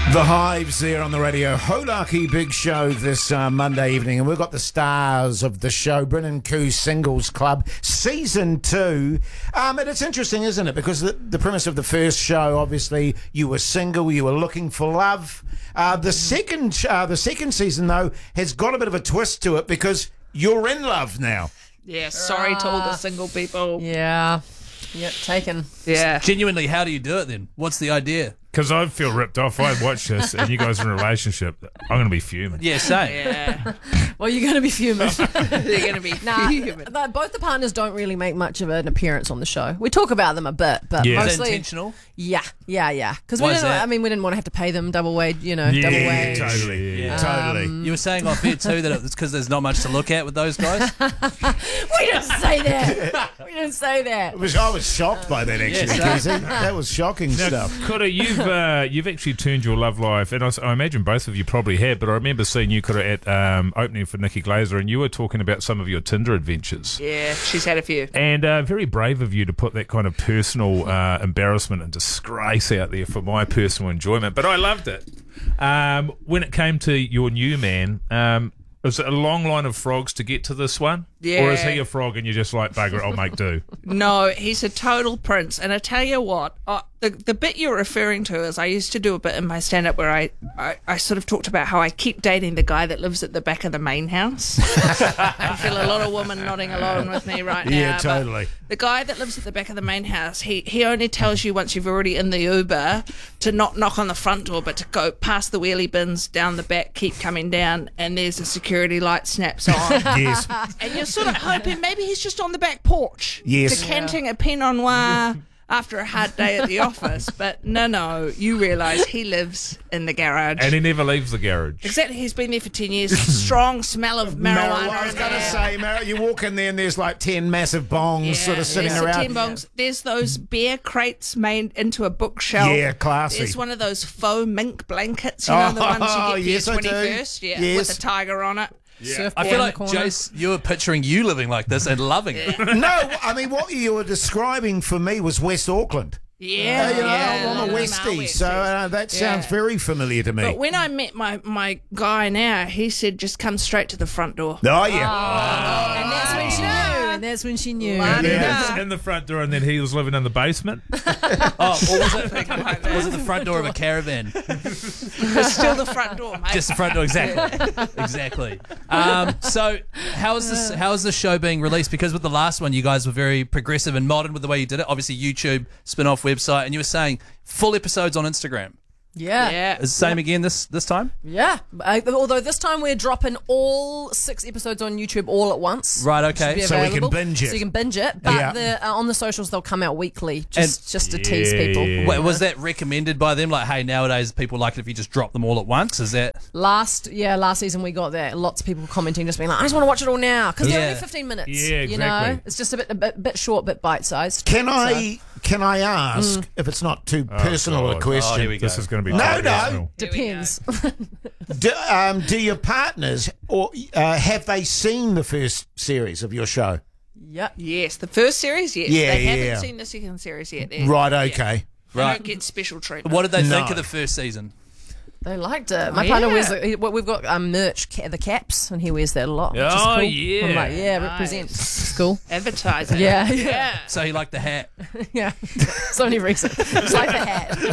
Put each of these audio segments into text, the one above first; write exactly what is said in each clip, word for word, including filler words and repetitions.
The Hives there on the radio. Holaki Big Show this uh, Monday evening, and we've got the stars of the show, Brennan Koo Singles Club, Season two. Um, and it's interesting, isn't it? Because the, the premise of the first show, obviously, you were single, you were looking for love. Uh, the second uh, the second season, though, has got a bit of a twist to it because you're in love now. Yeah, sorry to all the single people. Yeah. Yep, taken. Yeah. Genuinely, how do you do it then? What's the idea? Because I feel ripped off. I watch this and you guys are in a relationship. I'm going to be fuming. Yeah, same. Yeah. Well, you're going to be fuming. They're going to be Nah, fuming. but both the partners don't really make much of an appearance on the show. We talk about them a bit, but Yeah. Is that mostly intentional? Yeah, yeah, yeah. Because we Why is didn't. that? I mean, we didn't want to have to pay them double wage. You know, Yeah, double Yeah, wage. totally. Yeah. Totally. You were saying off air too that it's because there's not much to look at with those guys. We didn't say that. We didn't say that. It was, I was shocked by that, actually, Yes, Keezy. That was shocking stuff. Coulda, you've uh, you've actually turned your love life, and I, s- I imagine both of you probably have. But I remember seeing you Coulda at um, opening for Nikki Glazer, and you were talking about some of your Tinder adventures. Yeah, she's had a few. And uh, very brave of you to put that kind of personal uh, embarrassment and disgrace out there for my personal enjoyment. But I loved it. Um, when it came to your new man, um, was it a long line of frogs to get to this one? Yeah. Or is he a frog and you're just like, bugger it, I'll make do? No, he's a total prince. And I tell you what, uh, the the bit you're referring to is I used to do a bit in my stand-up where I, I, I sort of talked about how I keep dating the guy that lives at the back of the main house. I feel a lot of women nodding along with me right now. Yeah, but totally. The guy that lives at the back of the main house, he, he only tells you once you've already in the Uber to not knock on the front door, but to go past the wheelie bins, down the back, keep coming down, and there's a security light snaps on. Yes. And you're sort of hoping maybe he's just on the back porch, Yes. decanting a Pinot Noir after a hard day at the office. But no, no, you realise he lives in the garage. And he never leaves the garage. Exactly, he's been there for ten years. Strong smell of marijuana. I was in going to there. say, Mar- you walk in there and there's like ten massive bongs sort of sitting there's the around. ten bongs. There's those beer crates made into a bookshelf. Yeah, classy. There's one of those faux mink blankets, you know, the ones Oh, you get yes, for I your do. twenty-first, yeah, Yes. with a tiger on it. Surfboard I feel in the like, corner. Jace, you were picturing you living like this and loving it. No, I mean, what you were describing for me was West Auckland. Yeah, Uh, you know, yeah, I'm on no, the no, Westies, no, so uh, that sounds Yeah. very familiar to me. But when I met my, my guy now, he said just come straight to the front door. Oh, yeah. And that's when she knew. And that's when she knew. Wow. And then Yeah. it's in the front door, and then he was living in the basement. Oh, or was it, was it the front door of a caravan? It's still the front door, mate. Just the front door, exactly. Exactly. Um, so, how is this? How is this show being released? Because with the last one, you guys were very progressive and modern with the way you did it. Obviously, YouTube spin-off website, and you were saying full episodes on Instagram. Yeah. yeah. Is the same again this this time? Yeah. Uh, although this time we're dropping all six episodes on YouTube all at once. Right. Okay. Be So we can available. binge it. So you can binge it. But Yeah. the, uh, on the socials, they'll come out weekly just, And- just to tease Yeah, people. yeah. Wait, was that recommended by them? Like, hey, nowadays people like it if you just drop them all at once. Is that? Last, yeah, last season we got that. Lots of people commenting, just being like, I just want to watch it all now. Because they're Yeah. only fifteen minutes. Yeah, You know? exactly. It's just a bit, a bit, bit short, bit bite-sized. Can I can I ask, Mm. if it's not too personal a God. question, Oh, here we go. This is going to be No, totally no. personal. Depends. do, um, do your partners or uh, have they seen the first series of your show? Yep. Yes, the first series, yes. Yeah, they yeah. haven't seen the second series yet. They're- Right, yeah. okay. They Right. don't get special treatment. What did they think No. of the first season? They liked it. My Oh, partner yeah. wears the, he- well, we've got um, merch, ca- the caps, and he wears that a lot. Which is Oh, cool. yeah. I'm like, yeah, Nice. represent. It's cool. Advertising. Yeah, Yeah. yeah. So he liked the hat. Yeah. So many reasons. It's like the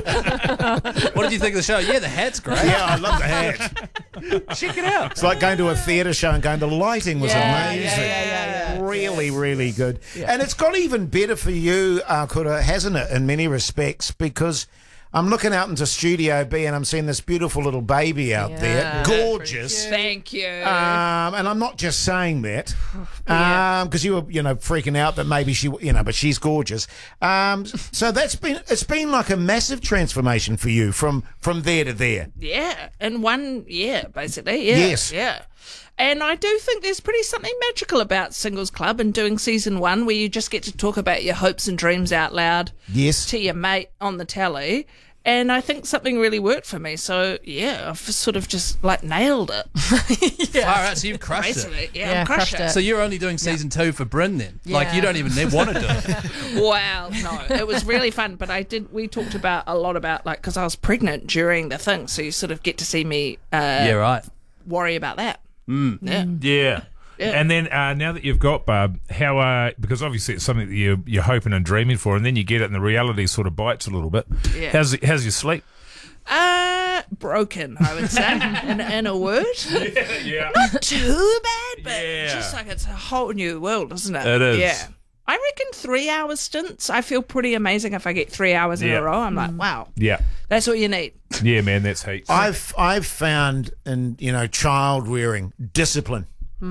hat. What did you think of the show? Yeah, the hat's great. Yeah, I love the hat. Check it out. It's like going to a theatre show and going to lighting was Yeah, amazing. yeah, yeah, yeah, yeah. Really, really good. And it's got even better for you, uh, Kura, hasn't it, in many respects, because I'm looking out into Studio B and I'm seeing this beautiful little baby out Yeah. there. Gorgeous. Thank you. Um, and I'm not just saying that because you were, you know, freaking out that maybe she, you know, but she's gorgeous. Um, so that's been, it's been like a massive transformation for you from from there to there. yeah, in one year, basically. Yeah. Yes. Yeah. And I do think there's pretty something magical about Singles Club and doing season one where you just get to talk about your hopes and dreams out loud Yes. to your mate on the telly. And I think something really worked for me. So, yeah, I've sort of just, like, nailed it. Far out, so you've crushed Basically, it. yeah, Yeah, I've crushed, crushed it. it. So you're only doing season two for Bryn then? Like, Yeah. you don't even want to do it. Wow, no, it was really fun. But I did, we talked about a lot about, like, because I was pregnant during the thing. So you sort of get to see me uh, Yeah, right. worry about that. Mm. Yeah. Yeah. Yeah. And then uh, now that you've got Barb, how uh, because obviously it's something that you you're hoping and dreaming for, and then you get it, and the reality sort of bites a little bit. Yeah. How's how's your sleep? Uh, broken, I would say, in, in a word. Yeah. Too bad, but Yeah. just like it's a whole new world, isn't it? It is. Yeah. I reckon three hour stints. I feel pretty amazing if I get three hours in Yeah. a row. I'm like, wow, Yeah. that's what you need. Yeah, man, that's heaps. I've I've found in you know child rearing discipline.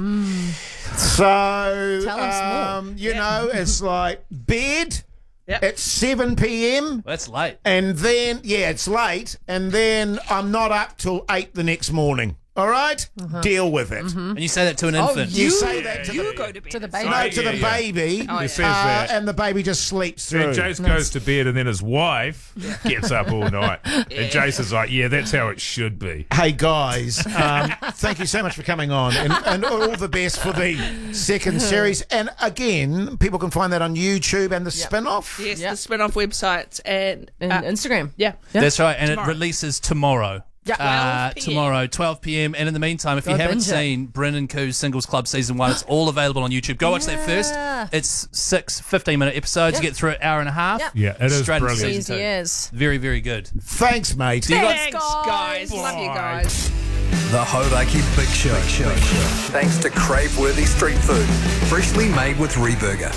So Tell us more. um, you know it's like bed Yep. at seven p.m. That's late. and then yeah it's late and then I'm not up till eight the next morning. All right, deal with it. And you say that to an infant. You say that to You the go to bed. To the at baby. no Oh, to yeah, the yeah. baby, Oh, It yeah. says uh, that. and the baby just sleeps through. Then Jace goes to bed, and then his wife gets up all night. And Jace is like, yeah, that's how it should be. Hey guys, um, thank you so much for coming on, and, and all the best for the second series. And again, people can find that on YouTube and the spin-off. Yes, Yep. the spin-off websites and And uh, Instagram. yeah. That's right, and Tomorrow. it releases tomorrow. Yeah. Uh, twelve p.m. tomorrow, twelve p.m. And in the meantime, if Go you haven't binge it. seen Bryn and Koo's Singles Club Season one, it's all available on YouTube. Go watch that first. Yeah. It's six fifteen-minute episodes. Yep. You get through an hour and a half. Yep. Yeah, it is Straight into brilliant. season two. Easy as. Very, very good. Thanks, mate. Thanks, guys. guys. Love you Bye. guys. The Hodaki Big Show. Show. Thanks to crave-worthy street food, freshly made with Reburger.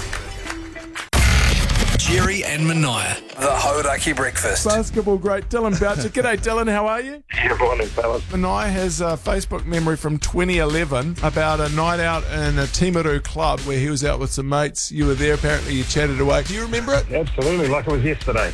Jerry and Mania. The Hodaki Breakfast. Basketball great Dylan Boucher. G'day Dylan, how are you? Yeah, morning, fellas. Manai has a Facebook memory from twenty eleven about a night out in a Timaru club where he was out with some mates. You were there, apparently you chatted away. Do you remember it? Absolutely, like it was yesterday.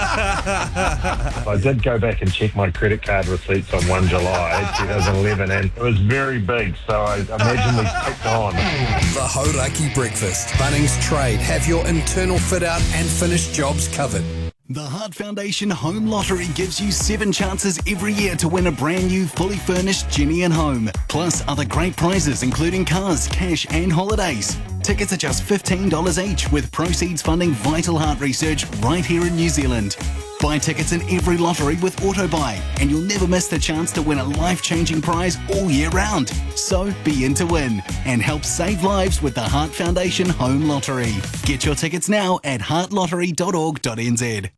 I did go back and check my credit card receipts on the first of July twenty eleven, and it was very big, so I imagine we kicked on. The Hodaki Breakfast. Bunnings Trade have your internal fit out and finished jobs covered. The Heart Foundation Home Lottery gives you seven chances every year to win a brand new, fully furnished Jenny and Home. Plus other great prizes including cars, cash and holidays. Tickets are just fifteen dollars each, with proceeds funding vital heart research right here in New Zealand. Buy tickets in every lottery with AutoBuy, and you'll never miss the chance to win a life-changing prize all year round. So be in to win and help save lives with the Heart Foundation Home Lottery. Get your tickets now at heart lottery dot org dot n z.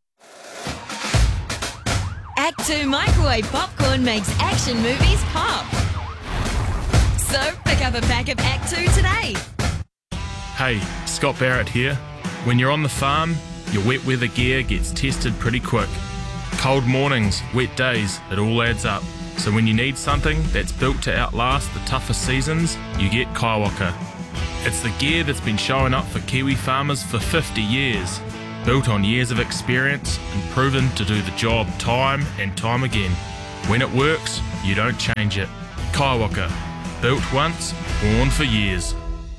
Act two microwave popcorn makes action movies pop. So pick up a pack of Act two today. Hey, Scott Barrett here. When you're on the farm, your wet weather gear gets tested pretty quick. Cold mornings, wet days, it all adds up. So when you need something that's built to outlast the toughest seasons, you get Kaiwaka. It's the gear that's been showing up for Kiwi farmers for fifty years. Built on years of experience and proven to do the job time and time again. When it works, you don't change it. Kaiwaka. Built once, worn for years.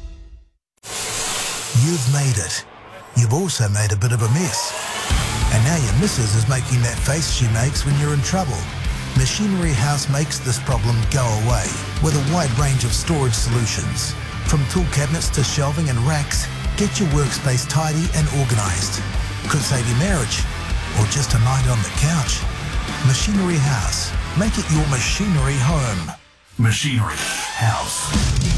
You've made it. You've also made a bit of a mess. And now your missus is making that face she makes when you're in trouble. Machinery House makes this problem go away with a wide range of storage solutions. From tool cabinets to shelving and racks, get your workspace tidy and organised. Could save your marriage or just a night on the couch. Machinery House. Make it your machinery home. Machinery House.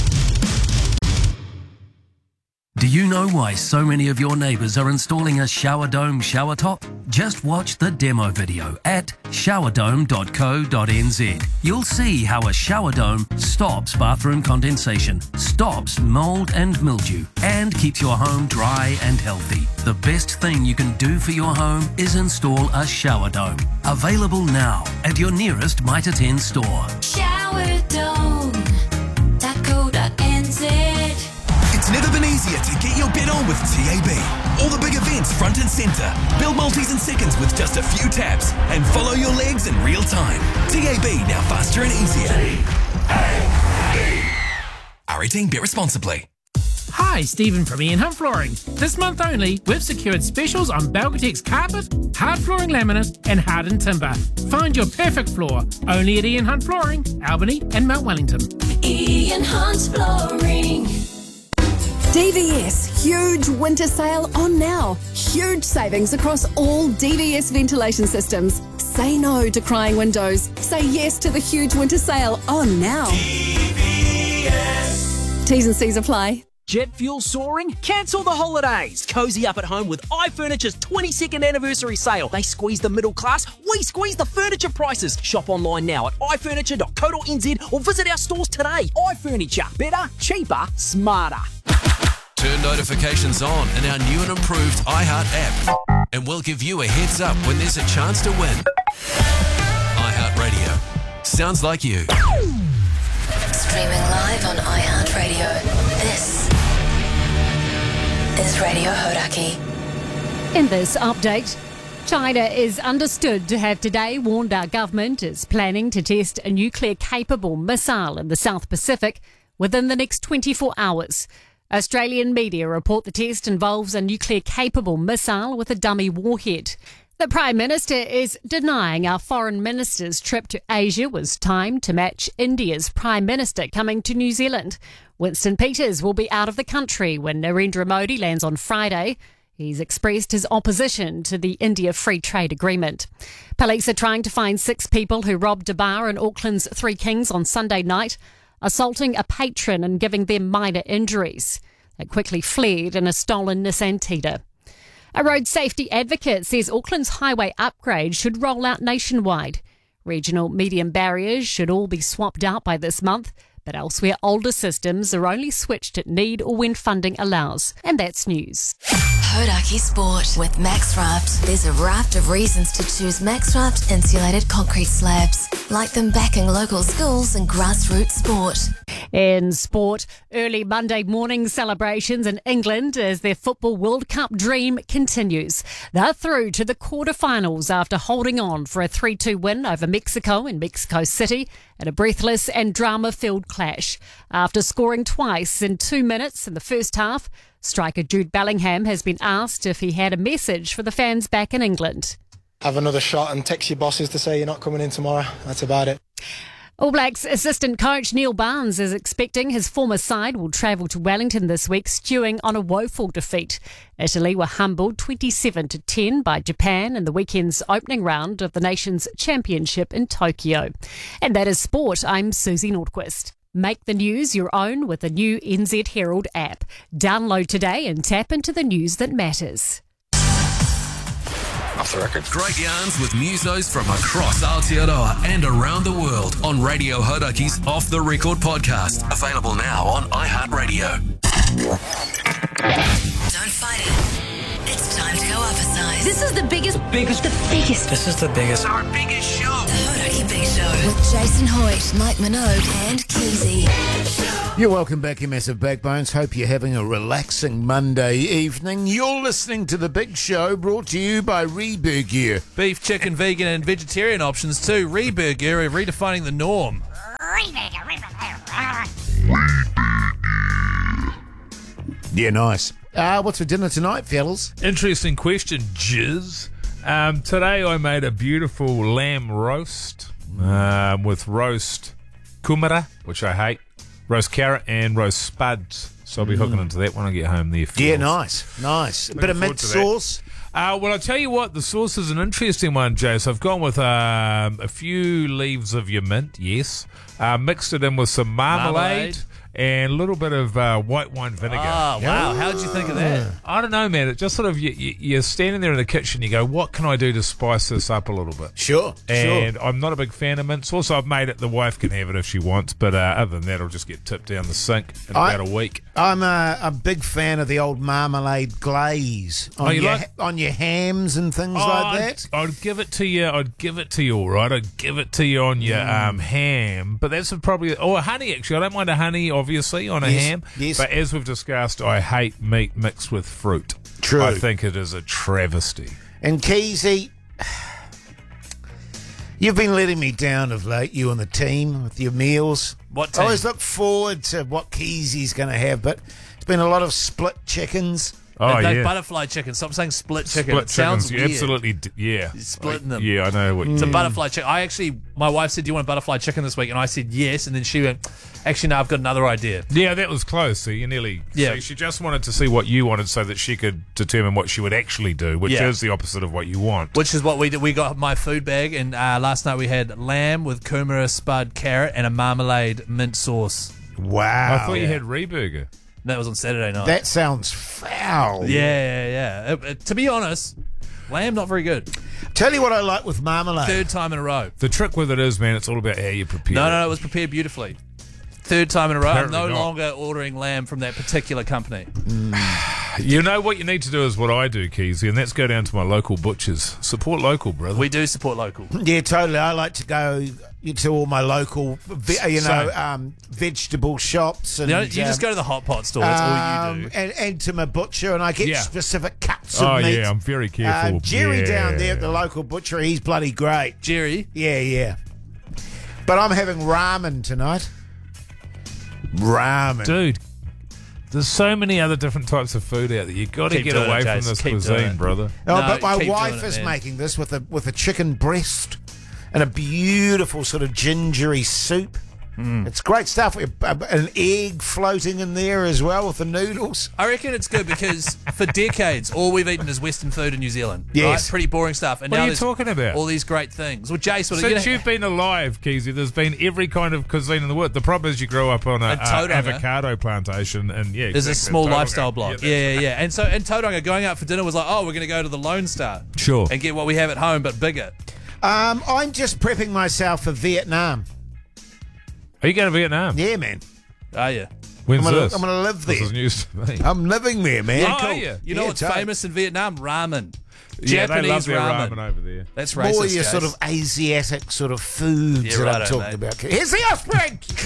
Do you know why so many of your neighbours are installing a shower dome shower top? Just watch the demo video at shower dome dot co dot n z. You'll see how a shower dome stops bathroom condensation, stops mould and mildew, and keeps your home dry and healthy. The best thing you can do for your home is install a shower dome. Available now at your nearest Mitre ten store. shower dome dot co dot n z. It's never been easier to get your bet on with T A B. All the big events front and centre. Build multis in seconds with just a few taps and follow your legs in real time. T A B, now faster and easier. R eighteen, bet responsibly. Hi, Stephen from Ian Hunt Flooring. This month only, we've secured specials on Belgatex carpet, hard flooring laminate, and hardened timber. Find your perfect floor only at Ian Hunt Flooring, Albany and Mount Wellington. Ian Hunt Flooring. D V S huge winter sale on now. Huge savings across all D V S ventilation systems. Say no to crying windows. Say yes to the huge winter sale on now. D V S. T's and C's apply. Jet fuel soaring? Cancel the holidays. Cozy up at home with iFurniture's twenty-second anniversary sale. They squeeze the middle class, we squeeze the furniture prices. Shop online now at i furniture dot co dot n z or visit our stores today. iFurniture. Better, cheaper, smarter. Turn notifications on in our new and improved iHeart app, and we'll give you a heads up when there's a chance to win. iHeartRadio. Sounds like you. Streaming live on iHeartRadio. This is Radio Hodaki. In this update, China is understood to have today warned our government is planning to test a nuclear-capable missile in the South Pacific within the next twenty-four hours. Australian media report the test involves a nuclear-capable missile with a dummy warhead. The Prime Minister is denying our Foreign Minister's trip to Asia was timed to match India's Prime Minister coming to New Zealand. Winston Peters will be out of the country when Narendra Modi lands on Friday. He's expressed his opposition to the India Free Trade Agreement. Police are trying to find six people who robbed a bar in Auckland's Three Kings on Sunday night, assaulting a patron and giving them minor injuries. They quickly fled in a stolen Nissan Tiida. A road safety advocate says Auckland's highway upgrade should roll out nationwide. Regional medium barriers should all be swapped out by this month, but elsewhere older systems are only switched at need or when funding allows. And that's news. Hodaki Sport with MaxRaft. There's a raft of reasons to choose MaxRaft insulated concrete slabs, like them backing local schools and grassroots sport. In sport, early Monday morning celebrations in England as their Football World Cup dream continues. They're through to the quarterfinals after holding on for a three two win over Mexico in Mexico City at a breathless and drama-filled clash. After scoring twice in two minutes in the first half, striker Jude Bellingham has been asked if he had a message for the fans back in England. Have another shot and text your bosses to say you're not coming in tomorrow. That's about it. All Blacks assistant coach Neil Barnes is expecting his former side will travel to Wellington this week, stewing on a woeful defeat. Italy were humbled twenty-seven to ten by Japan in the weekend's opening round of the nation's championship in Tokyo. And that is sport. I'm Susie Nordquist. Make the news your own with the new N Z Herald app. Download today and tap into the news that matters. Off the record. Great yarns with musos from across Aotearoa and around the world on Radio Hodaki's Off the Record podcast. Available now on iHeartRadio. Don't fight it. It's time to go up a size. This is the biggest, biggest, the biggest. This is the biggest. Our biggest show. The Hodaki Big Show with Jason Hoyt, Mike Minogue, and Keezy. You're welcome back, you massive backbones. Hope you're having a relaxing Monday evening. You're listening to The Big Show, brought to you by Reburger. Beef, chicken, vegan and vegetarian options too. Reburger are redefining the norm. Yeah, nice. Uh, what's for dinner tonight, fellas? Interesting question, Jizz. Um, today I made a beautiful lamb roast um, with roast kumara, which I hate, roast carrot and roast spuds. So I'll be hooking into that when I get home there. Yeah, nice, nice. A bit of mint sauce. Uh, well, I'll tell you what, the sauce is an interesting one, Jace. I've gone with um, a few leaves of your mint, yes. Uh, mixed it in with some marmalade. marmalade. And a little bit of uh, white wine vinegar. Oh, wow. How did you think of that? I don't know, man. It just sort of, you, you, you're standing there in the kitchen, you go, what can I do to spice this up a little bit? Sure, And sure. I'm not a big fan of mint sauce. I've made it. The wife can have it if she wants. But uh, other than that, it'll just get tipped down the sink in I, about a week. I'm a, a big fan of the old marmalade glaze on, Oh, you your, like- on your hams and things Oh, like I'd, that. I'd give it to you. I'd give it to you, all right. I'd give it to you on your Mm. um, ham. But that's probably, or honey, actually. I don't mind a honey, obviously, on a Yes, ham. yes. But as we've discussed, I hate meat mixed with fruit. True. I think it is a travesty. And Keezy, you've been letting me down of late, you and the team, with your meals. What I team? always look forward to what Keezy's going to have, but There's been a lot of split chickens. Oh, Those yeah. butterfly chicken. Stop saying split chicken. Split it sounds chickens, you weird. absolutely, d- yeah. You're splitting I- them. Yeah, I know what It's you a butterfly chicken. I actually, my wife said, "Do you want a butterfly chicken this week?" And I said yes. And then she went, "Actually, no, I've got another idea." Yeah, that was close. So you nearly. Yeah. So she just wanted to see what you wanted, so that she could determine what she would actually do, which Yeah. is the opposite of what you want. Which is what we did. We got my food bag, and uh, last night we had lamb with kumara spud carrot and a marmalade mint sauce. Wow. I thought you had Reburger. That was on Saturday night. That sounds foul. Yeah, yeah, yeah. Uh, uh, to be honest, lamb not very good. Tell you what I like with marmalade. Third time in a row. The trick with it is, man, it's all about how you prepare. No, it. no, no, it was prepared beautifully. Third time in a row. I'm Apparently no not. longer ordering lamb from that particular company. You know what you need to do is what I do, Keezy, and that's go down to my local butchers. Support local, brother. We do support local. Yeah, totally. I like to go to all my local, ve- you know, Same. um, vegetable shops. And You, know, you just um, go to the hot pot store. That's all you um, do. And, and to my butcher, and I get Yeah. specific cuts of Oh, meat. yeah, I'm very careful. Uh, Jerry Yeah. down there at the local butcher, he's bloody great. Jerry? Yeah, yeah. But I'm having ramen tonight. Ramen. Dude, there's so many other different types of food out there. You got to Keep get doing away it, from Jace. this Keep doing cuisine, it. brother. Oh, No, but my keep wife doing it, is man. making this with a with a chicken breast and a beautiful sort of gingery soup. Mm. It's great stuff. An egg floating in there as well with the noodles. I reckon it's good because for decades, all we've eaten is Western food in New Zealand. Yes. Right? Pretty boring stuff. And What now are you there's talking about? all these great things. Well, Jace, what are Since you you've been alive, Keezy, there's been every kind of cuisine in the world. The problem is you grow up on a, And a Tauranga. avocado plantation, and yeah, There's a exactly, small Tauranga. lifestyle block. Yeah, Yeah, yeah, yeah. And so, and Tauranga going out for dinner was like, oh, we're going to go to the Lone Star. Sure. And get what we have at home, but bigger. Um, I'm just prepping myself for Vietnam. Are you going to Vietnam? Yeah, man. Are you? When's I'm gonna, this? I'm gonna live there. This is news to me. I'm living there, man. Yeah, Oh, cool. are you? You know Yeah, what's totally. famous in Vietnam? Ramen. Yeah, they love Japanese their ramen. ramen over there. That's racist, More your Jace. sort of Asiatic sort of foods Yeah, that I'm righto, talking mate. about. Here's the offspring.